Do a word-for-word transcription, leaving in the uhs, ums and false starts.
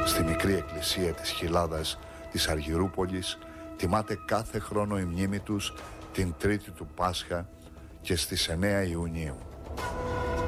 Στη μικρή εκκλησία της Χιλάδας της Αργυρούπολης τιμάται κάθε χρόνο η μνήμη τους την Τρίτη του Πάσχα και στις εννέα Ιουνίου.